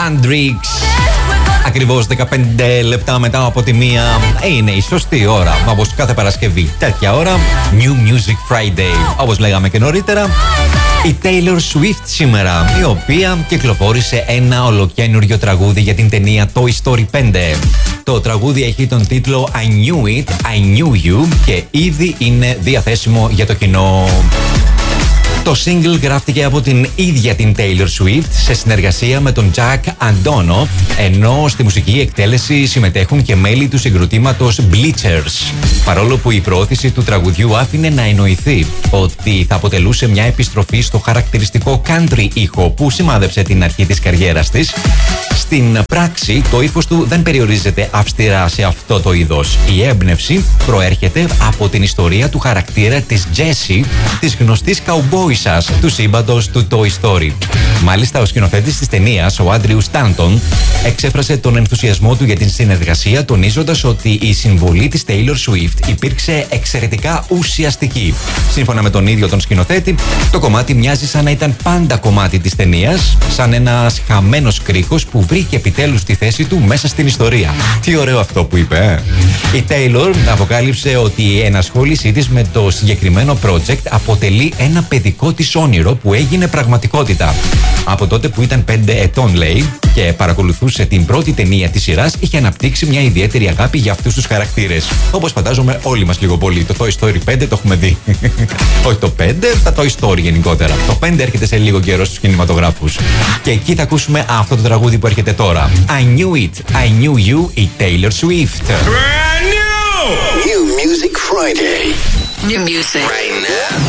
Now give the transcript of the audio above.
Hendrix. Ακριβώς 15 λεπτά μετά από τη μία είναι η σωστή ώρα. Όπως κάθε Παρασκευή, τέτοια ώρα, New Music Friday. Όπως λέγαμε και νωρίτερα, η Taylor Swift σήμερα, η οποία κυκλοφόρησε ένα ολοκένουργιο τραγούδι για την ταινία Toy Story 5. Το τραγούδι έχει τον τίτλο I Knew It, I Knew You και ήδη είναι διαθέσιμο για το κοινό. Το single γράφτηκε από την ίδια την Taylor Swift σε συνεργασία με τον Jack Antonoff, ενώ στη μουσική εκτέλεση συμμετέχουν και μέλη του συγκροτήματος Bleachers. Παρόλο που η προώθηση του τραγουδιού άφηνε να εννοηθεί ότι θα αποτελούσε μια επιστροφή στο χαρακτηριστικό country ήχο που σημάδεψε την αρχή της καριέρας της, στην πράξη το ύφος του δεν περιορίζεται αυστηρά σε αυτό το είδος. Η έμπνευση προέρχεται από την ιστορία του χαρακτήρα της Jessie, της γνωστής καουμπόισσας του σύμπαντος του Toy Story. Μάλιστα, ο σκηνοθέτης της ταινίας, ο Άντριου Στάντον, εξέφρασε τον ενθουσιασμό του για την συνεργασία, τονίζοντας ότι η συμβολή της Taylor Swift υπήρξε εξαιρετικά ουσιαστική. Σύμφωνα με τον ίδιο τον σκηνοθέτη, το κομμάτι μοιάζει σαν να ήταν πάντα κομμάτι της ταινίας, σαν ένας χαμένος κρίκος που βρήκε επιτέλους τη θέση του μέσα στην ιστορία. Τι ωραίο αυτό που είπε. Η Taylor αποκάλυψε ότι η ενασχόλησή της με το συγκεκριμένο project αποτελεί ένα παιδικό της όνειρο που έγινε πραγματικότητα. Από τότε που ήταν 5 ετών, λέει, και παρακολουθούσε την πρώτη ταινία της σειράς, είχε αναπτύξει μια ιδιαίτερη αγάπη για αυτούς τους χαρακτήρες. Όπως φαντάζομαι όλοι μας λίγο πολύ. Το Toy Story 5 το έχουμε δει. Όχι το 5, τα Toy Story γενικότερα. Το 5 έρχεται σε λίγο καιρό στους κινηματογράφους. Και εκεί θα ακούσουμε αυτό το τραγούδι που έρχεται τώρα. I Knew It, I Knew You, η Taylor Swift. Brand new! New Music Friday. New music. Right now.